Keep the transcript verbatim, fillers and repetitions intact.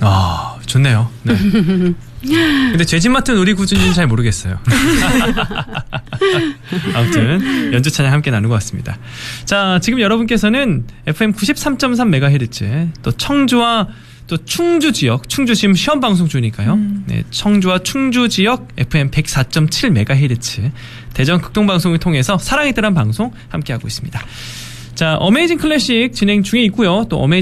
아, 좋네요. 네. 근데 제 집 맡은 우리 구준이는 잘 모르겠어요. 아무튼 연주 찬양 함께 나누고 왔습니다. 자, 지금 여러분께서는 에프엠 구십삼 점 삼 메가헤르츠 또 청주와 또 충주 지역, 충주 지금 시험 방송 중이니까요. 음. 네, 청주와 충주 지역 에프엠 백사 점 칠 메가헤르츠 대전 극동방송을 통해서 사랑의 뜨란 방송 함께하고 있습니다. 자, 어메이징 클래식 진행 중에 있고요. 또 어메이징